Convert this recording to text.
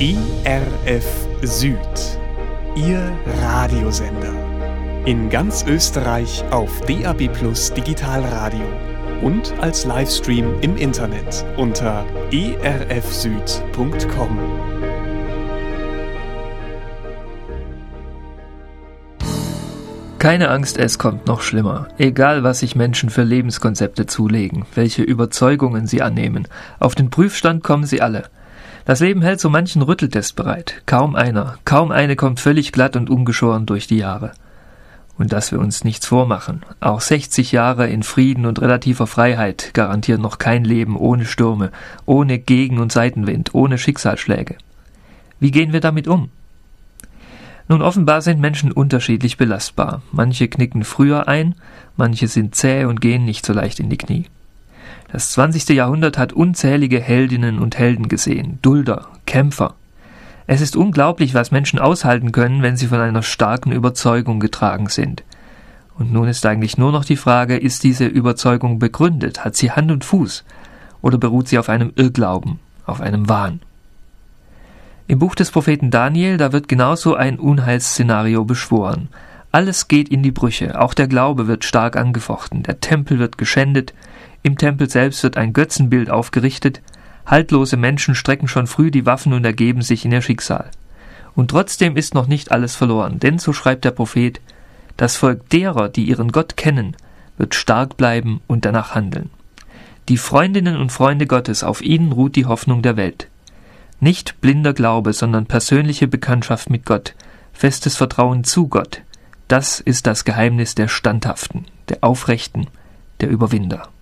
ERF Süd, Ihr Radiosender. In ganz Österreich auf DAB+ Digitalradio und als Livestream im Internet unter erfsüd.com. Keine Angst, es kommt noch schlimmer. Egal, was sich Menschen für Lebenskonzepte zulegen, welche Überzeugungen sie annehmen, auf den Prüfstand kommen sie alle. Das Leben hält so manchen Rütteltest bereit. Kaum eine kommt völlig glatt und ungeschoren durch die Jahre. Und dass wir uns nichts vormachen, auch 60 Jahre in Frieden und relativer Freiheit garantieren noch kein Leben ohne Stürme, ohne Gegen- und Seitenwind, ohne Schicksalsschläge. Wie gehen wir damit um? Nun, offenbar sind Menschen unterschiedlich belastbar. Manche knicken früher ein, manche sind zäh und gehen nicht so leicht in die Knie. Das 20. Jahrhundert hat unzählige Heldinnen und Helden gesehen, Dulder, Kämpfer. Es ist unglaublich, was Menschen aushalten können, wenn sie von einer starken Überzeugung getragen sind. Und nun ist eigentlich nur noch die Frage, ist diese Überzeugung begründet? Hat sie Hand und Fuß? Oder beruht sie auf einem Irrglauben, auf einem Wahn? Im Buch des Propheten Daniel, da wird genauso ein Unheilsszenario beschworen. Alles geht in die Brüche, auch der Glaube wird stark angefochten, der Tempel wird geschändet, im Tempel selbst wird ein Götzenbild aufgerichtet, haltlose Menschen strecken schon früh die Waffen und ergeben sich in ihr Schicksal. Und trotzdem ist noch nicht alles verloren, denn, so schreibt der Prophet, das Volk derer, die ihren Gott kennen, wird stark bleiben und danach handeln. Die Freundinnen und Freunde Gottes, auf ihnen ruht die Hoffnung der Welt. Nicht blinder Glaube, sondern persönliche Bekanntschaft mit Gott, festes Vertrauen zu Gott, das ist das Geheimnis der Standhaften, der Aufrechten, der Überwinder.